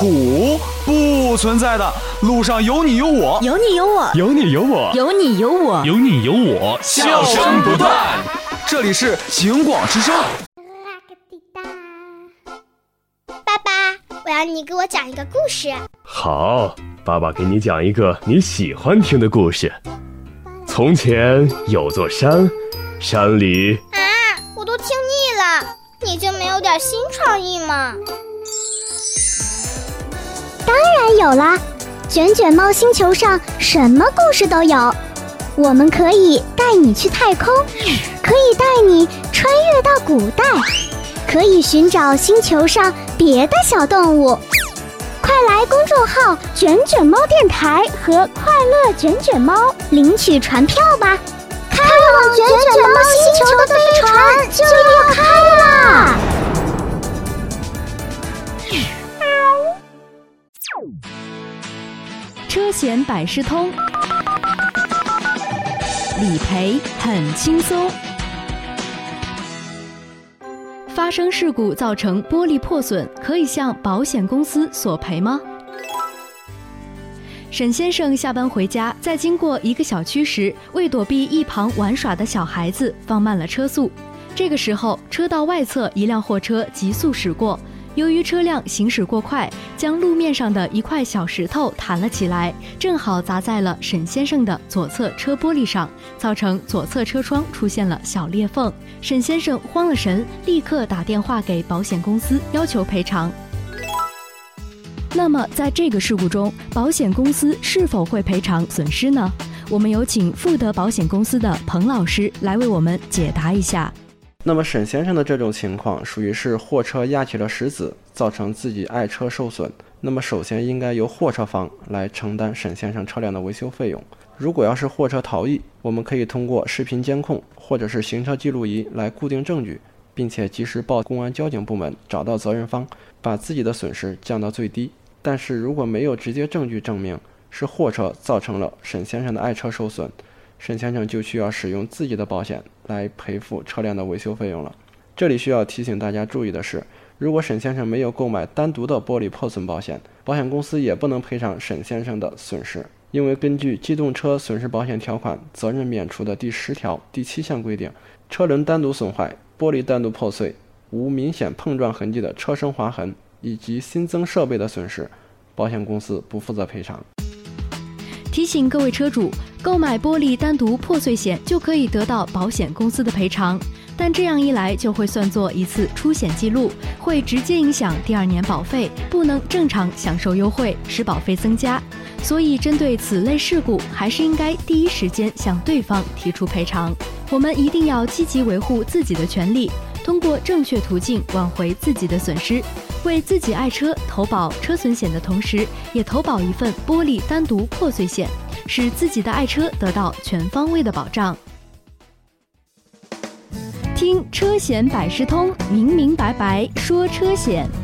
苦，不存在的。路上有你有我， 有你有我， 有你有我， 有你有我， 有你有我， 笑声不断。这里是警广之声。 爸爸，我要你给我讲一个故事。 好，爸爸给你讲一个你喜欢听的故事。从前有座山，山里…… 我都听腻了，你就没有点新创意吗？ 当然有啦，卷卷猫星球上什么故事都有。我们可以带你去太空，可以带你穿越到古代，可以寻找星球上别的小动物。快来公众号卷卷猫电台和快乐卷卷猫领取船票吧，开往卷卷猫星球的飞船就要开啦！ 车险百事通，理赔很轻松。发生事故造成玻璃破损，可以向保险公司索赔吗？沈先生下班回家，在经过一个小区时，为躲避一旁玩耍的小孩子，放慢了车速。这个时候，车道外侧一辆货车急速驶过，由于车辆行驶过快，将路面上的一块小石头弹了起来，正好砸在了沈先生的左侧车玻璃上，造成左侧车窗出现了小裂缝。沈先生慌了神，立刻打电话给保险公司要求赔偿。那么在这个事故中，保险公司是否会赔偿损失呢？我们有请富德保险公司的彭老师来为我们解答一下。 那么沈先生的这种情况属于是货车压起了石子，造成自己爱车受损。那么首先应该由货车方来承担沈先生车辆的维修费用。如果要是货车逃逸，我们可以通过视频监控或者是行车记录仪来固定证据，并且及时报公安交警部门，找到责任方，把自己的损失降到最低。但是如果没有直接证据证明是货车造成了沈先生的爱车受损，沈先生就需要使用自己的保险来赔付车辆的维修费用了。这里需要提醒大家注意的是，如果沈先生没有购买单独的玻璃破损保险，保险公司也不能赔偿沈先生的损失。因为根据机动车损失保险条款责任免除的第10条第7项规定，车轮单独损坏、玻璃单独破碎、无明显碰撞痕迹的车身划痕以及新增设备的损失，保险公司不负责赔偿。 提醒各位车主，购买玻璃单独破碎险就可以得到保险公司的赔偿，但这样一来就会算作一次出险记录，会直接影响第2年保费，不能正常享受优惠，使保费增加。所以针对此类事故，还是应该第一时间向对方提出赔偿。我们一定要积极维护自己的权利，通过正确途径挽回自己的损失，为自己爱车投保车损险的同时，也投保一份玻璃单独破碎险，使自己的爱车得到全方位的保障。听车险百事通，明明白白说车险。